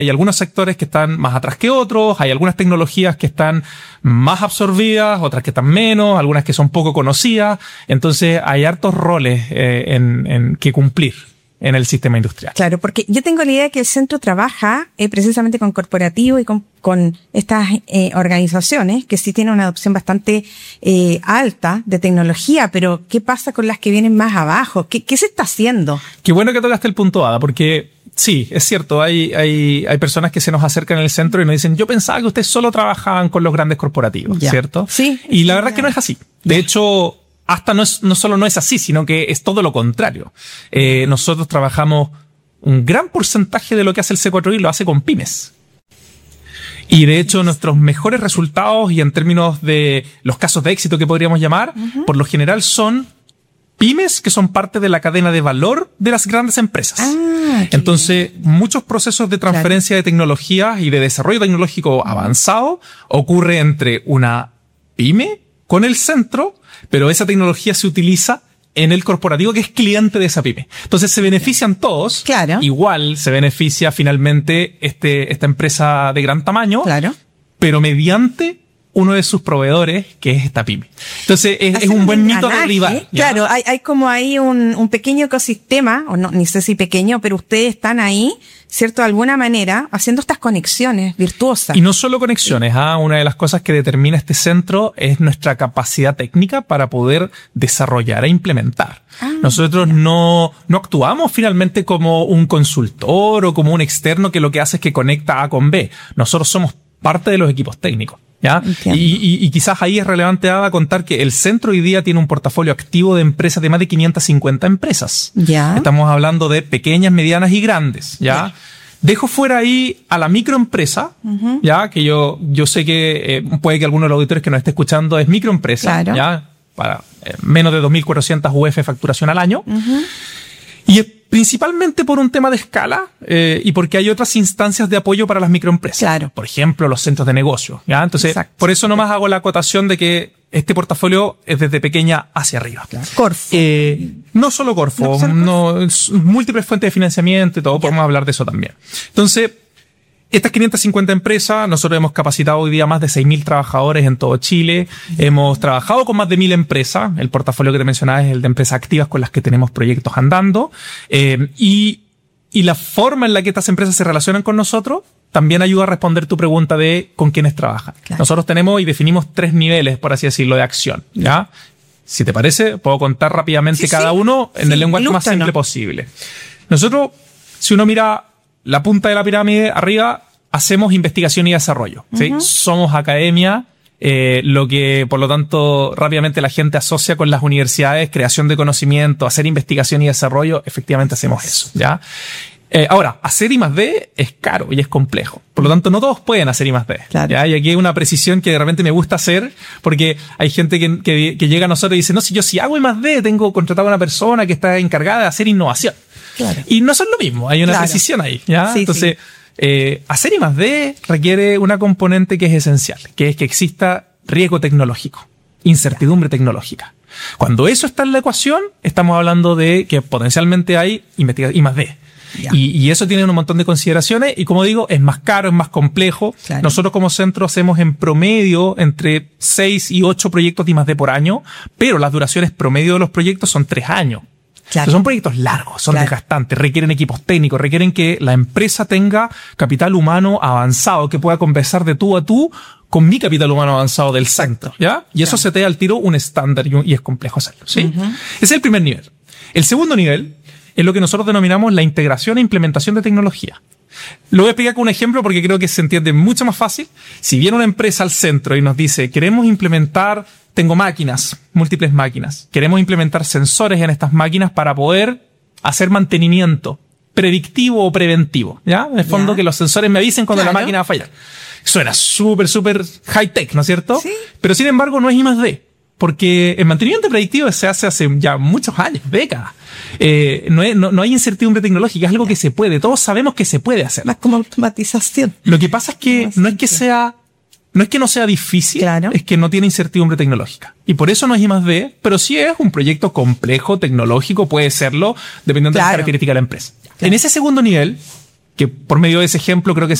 Hay algunos sectores que están más atrás que otros, hay algunas tecnologías que están más absorbidas, otras que están menos, algunas que son poco conocidas. Entonces hay hartos roles en que cumplir en el sistema industrial. Claro, porque yo tengo la idea de que el centro trabaja precisamente con corporativos y con estas organizaciones que sí tienen una adopción bastante alta de tecnología, pero ¿qué pasa con las que vienen más abajo? ¿Qué se está haciendo? Qué bueno que tocaste el punto, Ada, porque sí, es cierto, hay personas que se nos acercan en el centro y nos dicen, yo pensaba que ustedes solo trabajaban con los grandes corporativos, ¿cierto? Sí. Y la verdad es que no es así. De hecho, hasta no solo no es así, sino que es todo lo contrario. Nosotros trabajamos un gran porcentaje de lo que hace el C4I lo hace con pymes. Y de hecho, nuestros mejores resultados y en términos de los casos de éxito que podríamos llamar, por lo general son pymes que son parte de la cadena de valor de las grandes empresas. Entonces, muchos procesos de transferencia de tecnologías y de desarrollo tecnológico avanzado ocurre entre una pyme con el centro, pero esa tecnología se utiliza en el corporativo que es cliente de esa pyme. Entonces se benefician todos. Claro. Igual se beneficia finalmente esta empresa de gran tamaño, Claro. pero mediante uno de sus proveedores, que es esta pyme. Entonces es un buen mito de derribar. Claro, hay como ahí un pequeño ecosistema, o no, ni sé si pequeño, pero ustedes están ahí, ¿cierto? De alguna manera, haciendo estas conexiones virtuosas. Y no solo conexiones, una de las cosas que determina este centro es nuestra capacidad técnica para poder desarrollar e implementar. Nosotros no actuamos finalmente como un consultor o como un externo que lo que hace es que conecta A con B. Nosotros somos parte de los equipos técnicos. ¿Ya? Y quizás ahí es relevante, Ada, contar que el centro hoy día tiene un portafolio activo de empresas de más de 550 empresas. Ya. Estamos hablando de pequeñas, medianas y grandes. ¿Ya? Dejo fuera ahí a la microempresa, ya, que yo sé que puede que alguno de los auditores que nos esté escuchando es microempresa, claro. ya, para menos de 2.400 UF facturación al año. Y es principalmente por un tema de escala y porque hay otras instancias de apoyo para las microempresas. Claro. Por ejemplo, los centros de negocio. ¿Ya? Entonces, Exacto. por eso nomás hago la acotación de que este portafolio es desde pequeña hacia arriba. Claro. Corfo. No solo Corfo, múltiples fuentes de financiamiento y todo, podemos hablar de eso también. Entonces, estas 550 empresas, nosotros hemos capacitado hoy día más de 6.000 trabajadores en todo Chile. Hemos trabajado con más de 1.000 empresas. El portafolio que te mencionaba es el de empresas activas con las que tenemos proyectos andando. Y la forma en la que estas empresas se relacionan con nosotros también ayuda a responder tu pregunta de con quiénes trabajan. Claro. Nosotros tenemos y definimos 3 niveles, por así decirlo, de acción. ¿Ya? Si te parece, puedo contar rápidamente cada uno en el lenguaje más simple posible. Nosotros, si uno mira la punta de la pirámide arriba, hacemos investigación y desarrollo. ¿Sí? Somos academia, lo que por lo tanto rápidamente la gente asocia con las universidades, creación de conocimiento, hacer investigación y desarrollo, efectivamente hacemos eso. ¿Ya? Ahora, hacer I+D es caro y es complejo. Por lo tanto, no todos pueden hacer I+D. Claro. ¿Ya? Y aquí hay una precisión que de repente me gusta hacer, porque hay gente que llega a nosotros y dice, no, si yo hago I+D, tengo contratado a una persona que está encargada de hacer innovación. Claro. Y no son lo mismo, hay una precisión ahí. ¿Ya? Sí, entonces, hacer I+D requiere una componente que es esencial, que es que exista riesgo tecnológico, incertidumbre tecnológica. Cuando eso está en la ecuación, estamos hablando de que potencialmente hay I+D. Y eso tiene un montón de consideraciones y, como digo, es más caro, es más complejo. Claro. Nosotros como centro hacemos en promedio entre 6 y 8 proyectos de I+D por año, pero las duraciones promedio de los proyectos son 3 años. Claro. Son proyectos largos, son desgastantes, requieren equipos técnicos, requieren que la empresa tenga capital humano avanzado, que pueda conversar de tú a tú con mi capital humano avanzado del centro, ¿ya? Y eso se te da al tiro un estándar y es complejo hacerlo, ¿sí? Ese es el primer nivel. El segundo nivel es lo que nosotros denominamos la integración e implementación de tecnología. Lo voy a explicar con un ejemplo porque creo que se entiende mucho más fácil. Si viene una empresa al centro y nos dice, queremos implementar, tengo máquinas, múltiples máquinas, queremos implementar sensores en estas máquinas para poder hacer mantenimiento predictivo o preventivo, ¿ya? En el fondo que los sensores me avisen cuando la máquina va a fallar. Suena súper high tech, ¿no es cierto? Sí. Pero sin embargo no es I+D. Porque el mantenimiento predictivo se hace ya muchos años, décadas. No hay incertidumbre tecnológica, es algo que se puede. Todos sabemos que se puede hacer. Más como automatización. Lo que pasa es que no es que no sea difícil, es que no tiene incertidumbre tecnológica. Y por eso no es I+D, pero sí es un proyecto complejo, tecnológico, puede serlo, dependiendo de las características de la empresa. En ese segundo nivel, que por medio de ese ejemplo creo que